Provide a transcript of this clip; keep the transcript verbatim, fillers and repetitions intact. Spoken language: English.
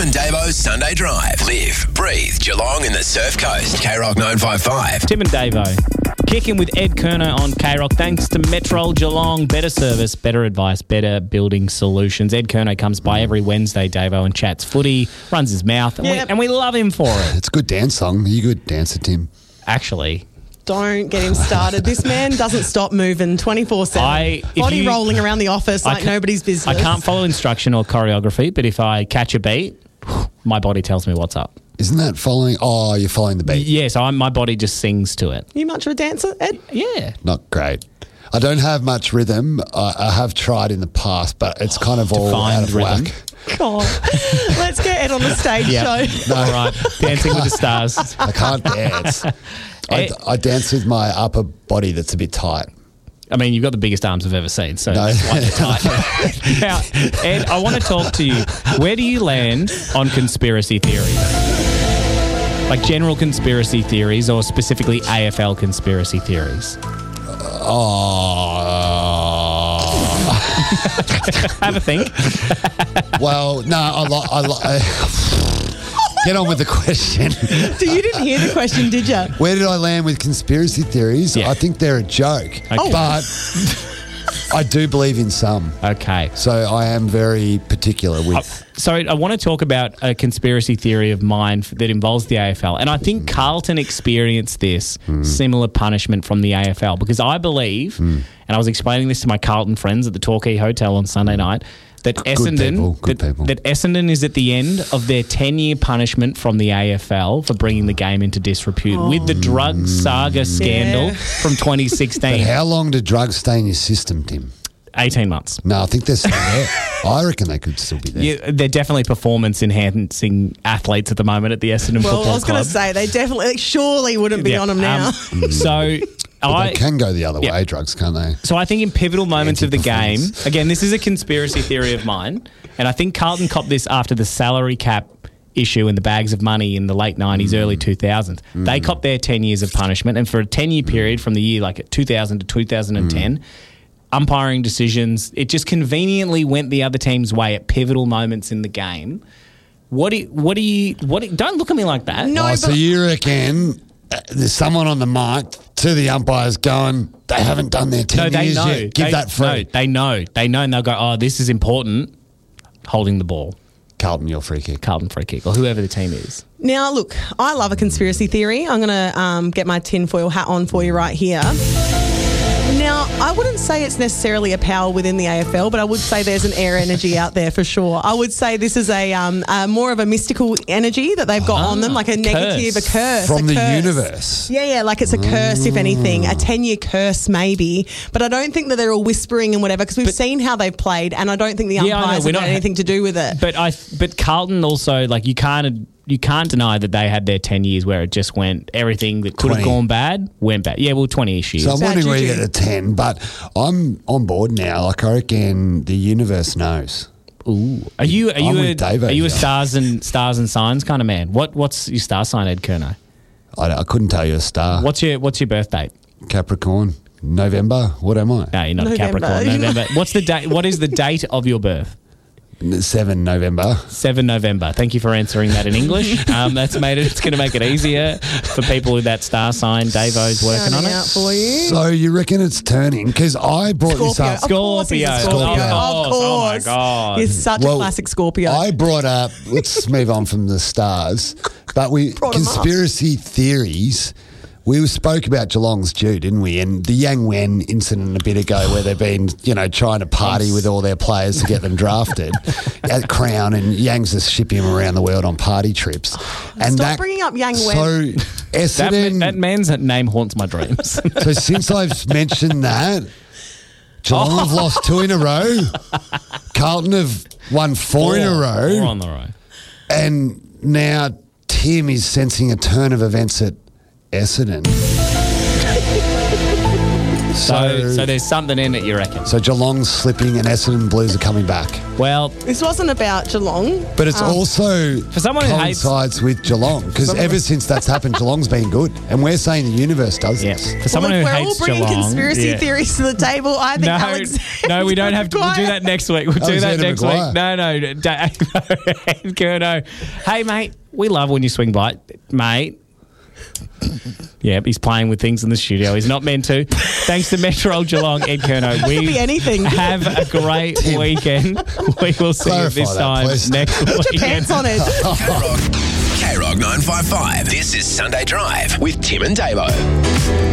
and Davo's Sunday Drive. Live, breathe Geelong in the Surf Coast. K Rock nine five five. Tim and Davo. Kicking with Ed Kerner on K Rock. Thanks to Metro Geelong. Better service, better advice, better building solutions. Ed Kerner comes by every Wednesday, Davo, and chats footy, runs his mouth, and, Yep. we, and we love him for it. It's a good dance song. Are you a good dancer, Tim? Actually, Don't get him started. This man doesn't stop moving twenty-four seven. I- if Body you- rolling around the office I like ca- nobody's business. I can't follow instruction or choreography, but if I catch a beat, my body tells me what's up. Isn't that following? Oh, you're following the beat. Yeah, so I'm, my body just sings to it. You much of a dancer, Ed? Yeah. Not great. I don't have much rhythm. I, I have tried in the past, but it's kind of all Defined out of rhythm. whack. God. Let's get Ed on the stage Yeah. show. All right. Dancing with the Stars. I can't dance. I, Eh. I dance with my upper body that's a bit tight. I mean, you've got the biggest arms I've ever seen, so No. that's why they're tight. Now, Ed, I want to talk to you. Where do you land on conspiracy theories? Like general conspiracy theories or specifically A F L conspiracy theories? Oh. Have a think. Well, no, I like. I li- Get on with the question. So you didn't hear the question, did you? Where did I land with conspiracy theories? Yeah. I think they're a joke, Okay. but I do believe in some. Okay. So I am very particular with. So I want to talk about a conspiracy theory of mine f- that involves the A F L. And I think Carlton experienced this similar punishment from the A F L because I believe, and I was explaining this to my Carlton friends at the Torquay Hotel on Sunday night, that Essendon, people, good that, people. that Essendon is at the end of their ten-year punishment from the A F L for bringing the game into disrepute with the drug saga scandal Yeah. from twenty But sixteen. how long do drugs stay in your system, Tim? eighteen months. No, I think they're still there. I reckon they could still be there. Yeah, they're definitely performance-enhancing athletes at the moment at the Essendon Well, Football I was going Club. to say, they definitely, like, surely wouldn't be Yeah, on them now. um, so But I they can go the other Yeah. way, drugs, can't they? so I think in pivotal moments of the game, Anti-performance. again, this is a conspiracy theory of mine, and I think Carlton copped this after the salary cap issue and the bags of money in the late nineties, early two thousands. They copped their ten years of punishment, and for a ten-year period from the year like two thousand to two thousand ten, umpiring decisions, it just conveniently went the other team's way at pivotal moments in the game. What do you, what do you, what do you, don't look at me like that. No, Oh, but so you reckon uh, there's someone on the mic to the umpires going, they haven't done their ten No, they years know. yet. Give They- that free. No, they know. They know, and they'll go, oh, this is important, holding the ball. Carlton, your free kick. Carlton free kick, or whoever the team is. now, look, I love a conspiracy theory. I'm going to um, get my tinfoil hat on for you right here. Now, I wouldn't say it's necessarily a power within the A F L, but I would say there's an air energy out there for sure. I would say this is a um, uh, more of a mystical energy that they've got on them, like a negative, a curse. From a the curse. universe. Yeah, yeah, like it's a curse, if anything, Mm. a ten-year curse maybe. But I don't think that they're all whispering and whatever, because we've seen how they've played, and I don't think the Yeah, I know, umpires we're have not got ha- anything to do with it. But I, but Carlton also, like, you can't you can't deny that they had their ten years where it just went, everything that could have twenty. gone bad went bad. Yeah, well, twenty-ish years. So I'm Bad wondering where you juju. get the ten, but I'm on board now. Like, I reckon the universe knows. Ooh. Are you are I'm you a, with Davo are you a here. stars and stars and signs kind of man? What what's your star sign, Ed Kerno? I, I couldn't tell you a star. What's your what's your birth date? Capricorn, November. What am I? No, you're not November. a Capricorn. November. What's the date? What is the date of your birth? seven November. seven November. Thank you for answering that in English. Um, that's made it. It's going to make it easier for people with that star sign. Davo's working on Sounding it. out for you. So you reckon it's turning? Because I brought this Scorpio. up. Of course he's a Scorpio. Scorpio. Of Of course. Oh my course. God. He's such a classic Scorpio. I brought up, let's move on from the stars, but we, Brought 'em up. conspiracy theories, we spoke about Geelong's due, didn't we? And the Yang Wen incident a bit ago where they've been, you know, trying to party with all their players to get them drafted at Crown, and Yang's just shipping them around the world on party trips. And Stop bringing up Yang Wen. So That, Essendon, man, that man's name haunts my dreams. so since I've mentioned that, Geelong have lost two in a row. Carlton have won four, in a row. Four on the row. And now Tim is sensing a turn of events at Essendon. So, so there's something in it, you reckon? So Geelong's slipping and Essendon Blues are coming back. Well, This wasn't about Geelong. But it's Um, also For someone who hates- coincides with Geelong because ever since that's happened, Geelong's been good. And we're saying the universe does yeah. this. For someone well, who we're all hates bringing Geelong, conspiracy yeah. theories to the table. I think No, Alexander no, we don't have to. We'll do Maguire- that next week. We'll do that Alexander next Maguire. week. No, no, Ed Curnow. Hey, mate, we love when you swing by, mate. Yeah, he's playing with things in the studio. He's not meant to. Thanks to Metro Geelong, Ed Curnow. We Could be anything. have a great weekend. We will see you Clarify this that, time please. next Put your weekend. pants on it. K-Rock, K-Rock nine five five. This is Sunday Drive with Tim and Davo.